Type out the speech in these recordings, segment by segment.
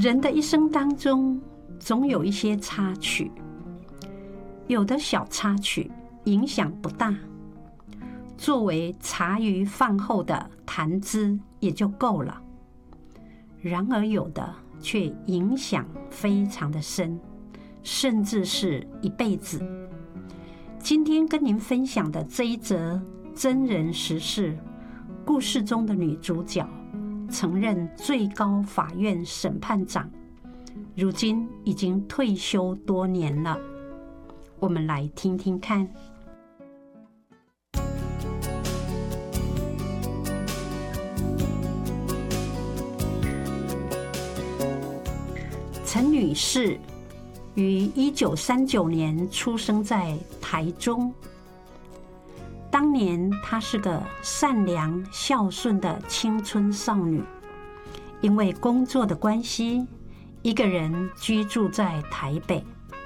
人的一生当中，总有一些插曲，有的小插曲影响不大，作为茶余饭后的谈资也就够了。然而有的却影响非常的深，甚至是一辈子。今天跟您分享的这一则真人实事，故事中的女主角曾任最高法院审判长，如今已经退休多年了。我们来听听看。陈女士于1939年出生在台中。当年她是个善良孝顺的青春少女，因为工作的关系，一个人居住在台北。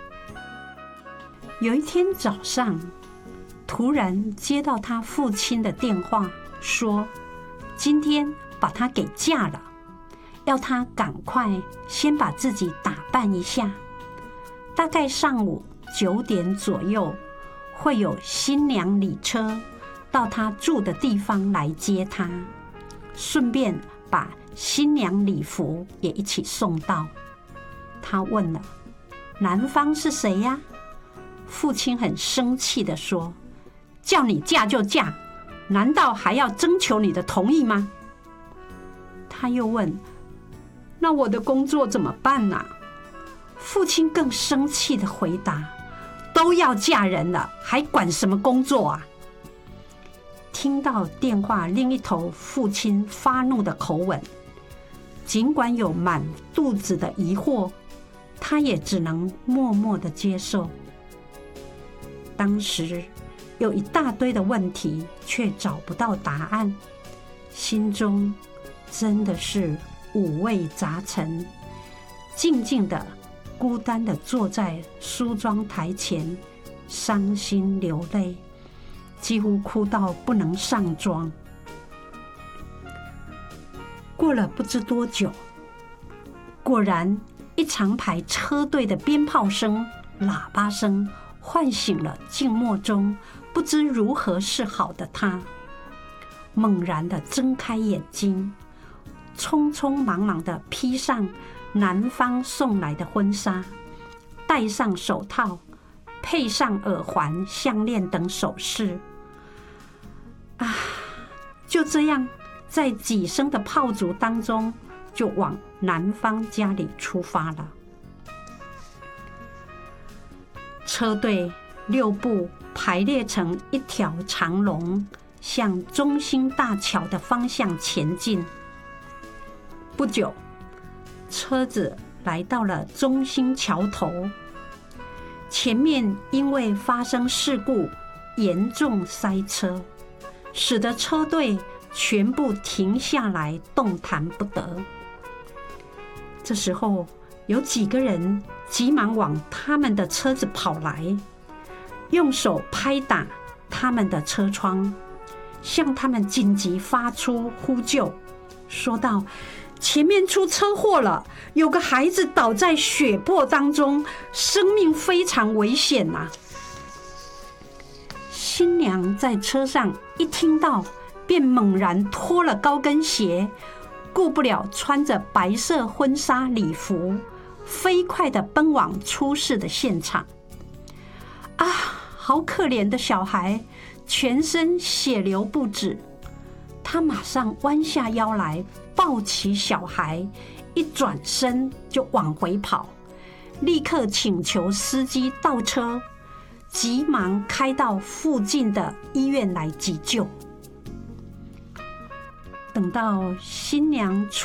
有一天早上，突然接到她父亲的电话，说今天把她给嫁了，要她赶快先把自己打扮一下，大概上午9点左右会有新娘礼车到她住的地方来接她，顺便把新娘礼服也一起送到。她问了，男方是谁呀？父亲很生气地说，叫你嫁就嫁，难道还要征求你的同意吗？她又问，那我的工作怎么办啊？父亲更生气地回答，都要嫁人了，还管什么工作啊？听到电话另一头父亲发怒的口吻，尽管有满肚子的疑惑，他也只能默默地接受。当时有一大堆的问题，却找不到答案，心中真的是五味杂陈，静静的孤单地坐在梳妆台前，伤心流泪，几乎哭到不能上妆。过了不知多久，果然一长排车队的鞭炮声、喇叭声唤醒了静默中不知如何是好的他，猛然地睁开眼睛，匆匆忙忙地披上男方送来的婚纱，戴上手套，配上耳环、项链等首饰。就这样，在几声的炮竹当中，就往男方家里出发了。车队6部排列成一条长龙，向中兴大桥的方向前进。不久，车子来到了中兴桥头，前面因为发生事故严重塞车，使得车队全部停下来，动弹不得。这时候有几个人急忙往他们的车子跑来，用手拍打他们的车窗，向他们紧急发出呼救，说道，前面出车祸了，有个孩子倒在血泊当中，生命非常危险啊。新娘在车上一听到，便猛然脱了高跟鞋，顾不了穿着白色婚纱礼服，飞快地奔往出事的现场。好可怜的小孩，全身血流不止。他马上弯下腰来，抱起小孩，一转身就往回跑，立刻请求司机倒车，急忙开到附近的医院来急救。等到新娘